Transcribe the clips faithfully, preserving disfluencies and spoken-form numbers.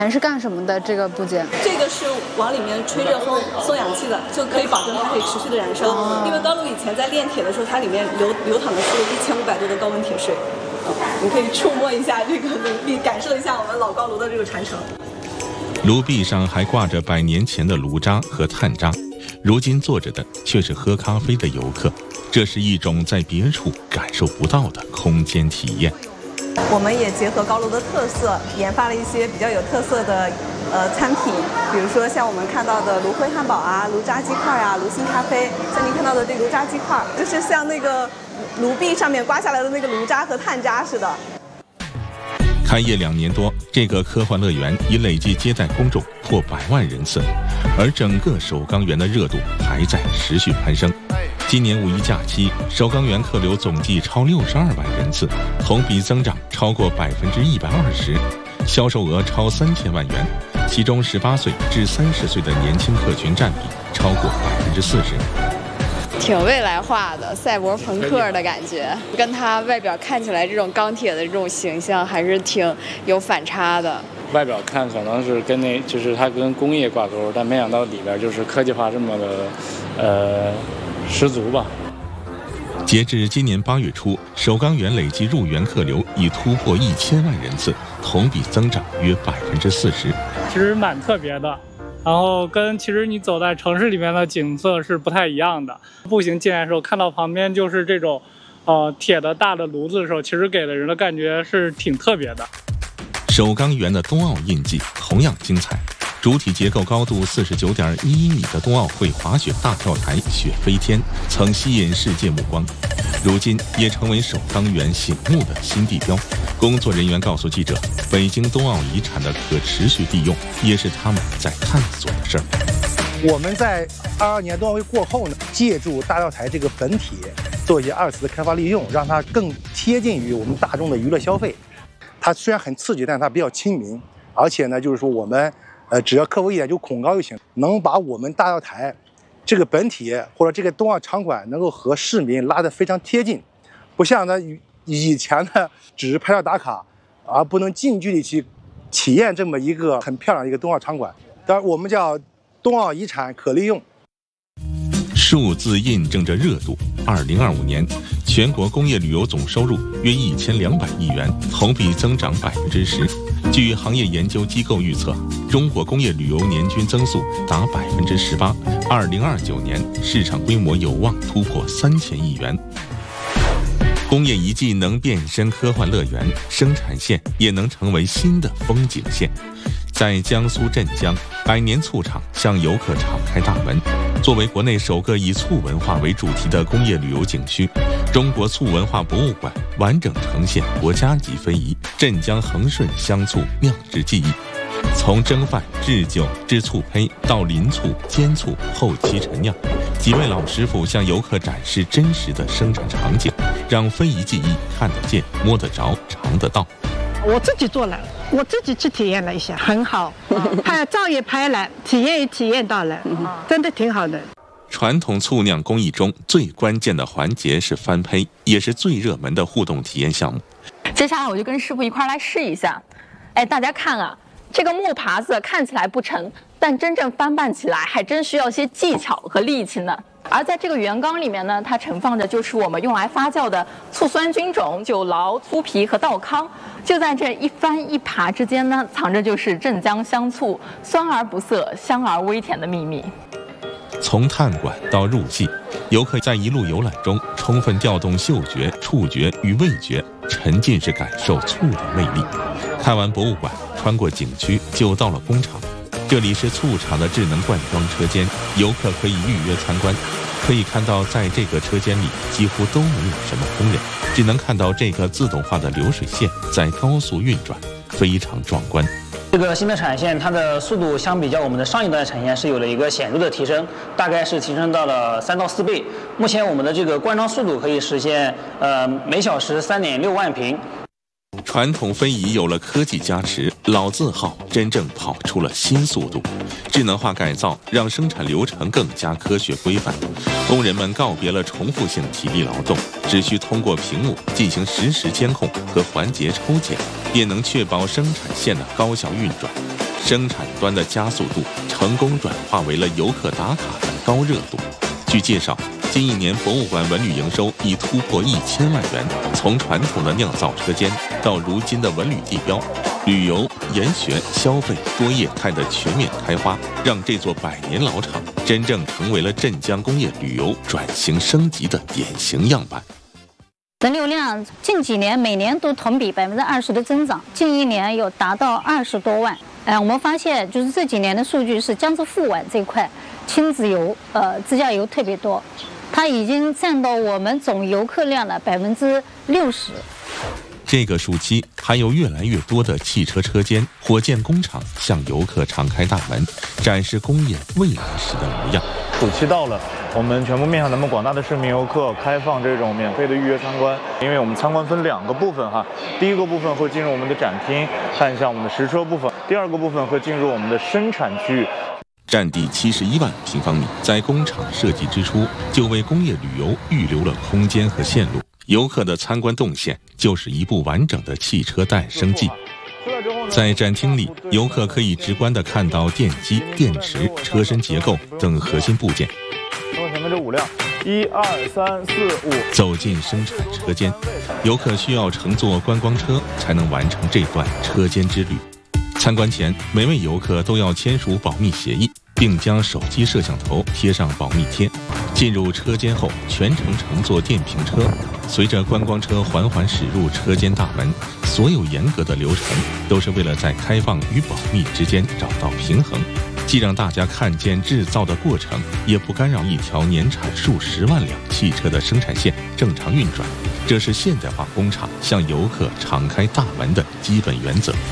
是干什么的这个部件？ 这个是往里面吹热风送氧气的，就可以保证它可以持续的燃烧。哦、因为高炉以前在炼铁的时候，它里面流流淌的是一千五百度的高温铁水。嗯，你可以触摸一下这个炉壁，感受一下我们老高炉的这个传承。 炉壁上还挂着百年前的炉渣和炭渣，如今坐着的却是喝咖啡的游客，这是一种在别处感受不到的空间体验。 我们也结合高炉的特色，研发了一些比较有特色的呃餐品，比如说像我们看到的炉灰汉堡啊、炉渣鸡块啊、炉心咖啡，像您看到的这炉渣鸡块，就是像那个炉壁上面刮下来的那个炉渣和炭渣似的。 开业两年多，这个科幻乐园已累计接待公众破百万人次，而整个首钢园的热度还在持续攀升。今年五一假期，首钢园客流总计超六十二万人次，同比增长超过百分之一百二十，销售额超三千万元，其中十八岁至三十岁的年轻客群占比超过百分之四十。 挺未来化的，赛博朋克的感觉，跟它外表看起来这种钢铁的这种形象还是挺有反差的。 外表看可能是跟那就是它跟工业挂钩，但没想到里边就是科技化这么的呃十足吧。 截至今年八月初，首钢园累计入园客流已突破一千万人次，同比增长约百分之四十。 其实蛮特别的。然后跟其实你走在城市里面的景色是不太一样的。步行进来的时候，看到旁边就是这种，呃，铁的大的炉子的时候，其实给的人的感觉是挺特别的。 首钢园的冬奥印记同样精彩，主体结构高度四十九点一一米的冬奥会滑雪大跳台雪飞天，曾吸引世界目光，如今也成为首钢园醒目的新地标。工作人员告诉记者，北京冬奥遗产的可持续利用也是他们在探索的事儿。 我们在二二年冬奥会过后呢，借助大跳台这个本体做一些二次的开发利用，让它更贴近于我们大众的娱乐消费。它虽然很刺激，但它比较亲民，而且呢，就是说我们呃只要克服一点就恐高就行，能把我们大跳台这个本体或者这个冬奥场馆能够和市民拉得非常贴近，不像呢以前呢只是拍照打卡，而不能近距离去体验这么一个很漂亮的一个冬奥场馆。当然，我们叫冬奥遗产可利用。 数字印证着热度。二零二五年，全国工业旅游总收入约一千两百亿元，同比增长百分之十。据行业研究机构预测，中国工业旅游年均增速达百分之十八。二零二九年市场规模有望突破三千亿元。工业遗迹能变身科幻乐园，生产线也能成为新的风景线。在江苏镇江，百年醋厂向游客敞开大门。作为国内首个以醋文化为主题的工业旅游景区，中国醋文化博物馆完整呈现国家级非遗镇江恒顺香醋酿制技艺，从蒸饭、制酒、制醋胚到临醋、煎醋、后期陈酿，几位老师傅向游客展示真实的生产场景，让非遗技艺看得见、摸得着、尝得到。 我自己做了，我自己去体验了一下，很好，拍照也拍了，体验也体验到了，真的挺好的。 传统醋酿工艺中最关键的环节是翻胚，也是最热门的互动体验项目。 接下来我就跟师傅一块来试一下。哎，大家看啊，这个木耙子看起来不沉，但真正翻拌起来还真需要些技巧和力气呢。而在这个圆缸里面呢，它盛放着就是我们用来发酵的醋酸菌种、酒醪、粗皮和稻糠。就在这一翻一耙之间呢，藏着就是镇江香醋酸而不涩、香而微甜的秘密。 从探馆到入戏，游客在一路游览中充分调动嗅觉、触觉与味觉，沉浸式感受醋的魅力。看完博物馆，穿过景区就到了工厂。这里是醋厂的智能灌装车间，游客可以预约参观。可以看到，在这个车间里几乎都没有什么工人，只能看到这个自动化的流水线在高速运转，非常壮观。 这个新的产线，它的速度相比较我们的上一代产线是有了一个显著的提升，大概是提升到了三到四倍。目前我们的这个灌装速度可以实现呃每小时三点六万瓶。 传统非遗有了科技加持，老字号真正跑出了新速度。智能化改造让生产流程更加科学规范，工人们告别了重复性体力劳动，只需通过屏幕进行实时监控和环节抽检，便能确保生产线的高效运转。 生产端的加速度成功转化为了游客打卡的高热度。据介绍，近一年博物馆文旅营收已突破一千万元。从传统的酿造车间到如今的文旅地标，旅游、研学、消费多业态的全面开花，让这座百年老厂真正成为了镇江工业旅游转型升级的典型样板。 人流量近几年每年都同比百分之二十的增长，近一年有达到二十多万。呃，我们发现就是这几年的数据是江浙沪皖这块亲子游、呃自驾游特别多，它已经占到我们总游客量的百分之六十。 这个暑期，还有越来越多的汽车车间、火箭工厂向游客敞开大门，展示工业未来时的模样。 暑期到了，我们全部面向咱们广大的市民游客开放这种免费的预约参观。因为我们参观分两个部分哈，第一个部分会进入我们的展厅，看一下我们的实车部分；第二个部分会进入我们的生产区域。 占地七十一万平方米，在工厂设计之初就为工业旅游预留了空间和线路。游客的参观动线就是一部完整的汽车诞生记。在展厅里，游客可以直观地看到电机、电池、车身结构等核心部件。 看看前面这五辆，一二三四五。 走进生产车间，游客需要乘坐观光车才能完成这段车间之旅。参观前，每位游客都要签署保密协议，并将手机摄像头贴上保密贴。进入车间后，全程乘坐电瓶车，随着观光车缓缓驶入车间大门。所有严格的流程都是为了在开放与保密之间找到平衡，既让大家看见制造的过程，也不干扰一条年产数十万辆汽车的生产线正常运转。这是现代化工厂向游客敞开大门的基本原则。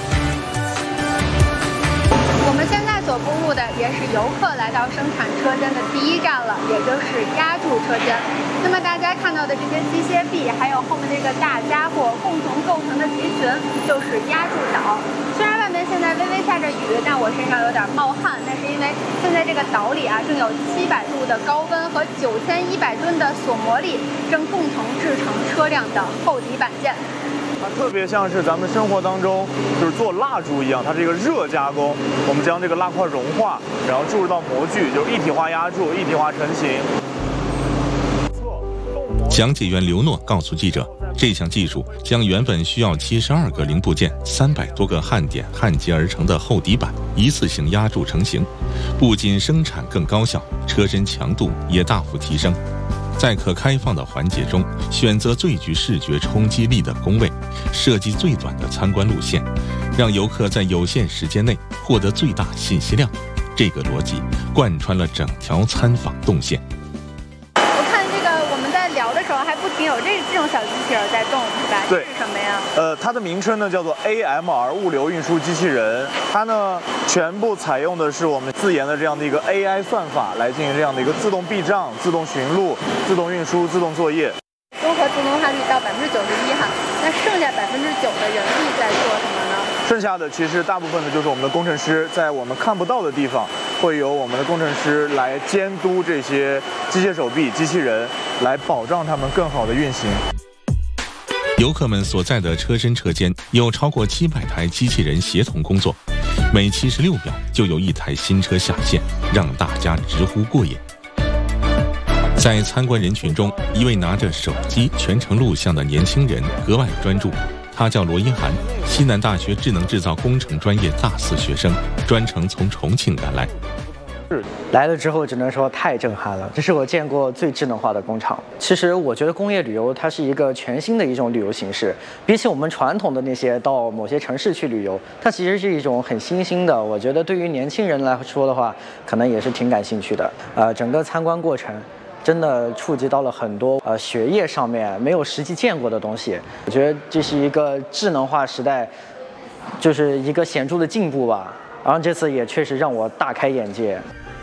所服务的也是游客来到生产车间的第一站了，也就是压铸车间。那么大家看到的这些机械臂，还有后面这个大家伙共同构成的集群，就是压铸岛。虽然外面现在微微下着雨，但我身上有点冒汗，那是因为现在这个岛里啊，正有七百度的高温和九千一百吨的锁模力，正共同制成车辆的厚底板件。 它特别像是咱们生活当中就是做蜡烛一样，它是一个热加工，我们将这个蜡块融化，然后注入到模具，就是一体化压铸、一体化成型。 讲解员刘诺告诉记者，这项技术将原本需要七十二个零部件、三百多个焊点焊接而成的厚底板一次性压铸成型，不仅生产更高效，车身强度也大幅提升。在可开放的环节中，选择最具视觉冲击力的工位，设计最短的参观路线，让游客在有限时间内获得最大信息量。这个逻辑贯穿了整条参访动线。 我看这个我们在聊的时候还不停有这这种小机器人在动，是吧？ 对， 是什么呀？ 呃，它的名称呢叫做 A M R 物流运输机器人，它呢全部采用的是我们自研的这样的一个 A I 算法来进行这样的一个自动避障、自动寻路、自动运输、自动作业。 综合自动化率到百分之九十一哈，那剩下百分之九的人力在做什么呢？ 剩下的其实大部分的就是我们的工程师，在我们看不到的地方，会由我们的工程师来监督这些机械手臂、机器人，来保障他们更好的运行。 游客们所在的车身车间有超过七百台机器人协同工作，每七十六秒就有一台新车下线，让大家直呼过瘾。在参观人群中，一位拿着手机全程录像的年轻人格外专注，他叫罗一涵，西南大学智能制造工程专业大四学生，专程从重庆赶来。 来了之后只能说太震撼了，这是我见过最智能化的工厂。其实我觉得工业旅游它是一个全新的一种旅游形式，比起我们传统的那些到某些城市去旅游，它其实是一种很新兴的，我觉得对于年轻人来说的话可能也是挺感兴趣的。呃，整个参观过程真的触及到了很多呃学业上面没有实际见过的东西，我觉得这是一个智能化时代就是一个显著的进步吧。然后这次也确实让我大开眼界。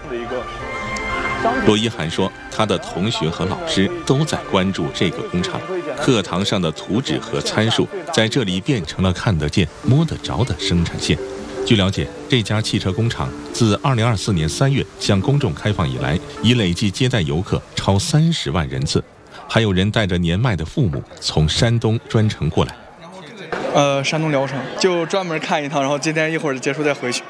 罗一涵说，他的同学和老师都在关注这个工厂，课堂上的图纸和参数在这里变成了看得见、摸得着的生产线。据了解，这家汽车工厂自二零二四年三月向公众开放以来，已累计接待游客超三十万人次，还有人带着年迈的父母从山东专程过来。 呃，山东聊城，就专门看一趟，然后今天一会儿结束再回去。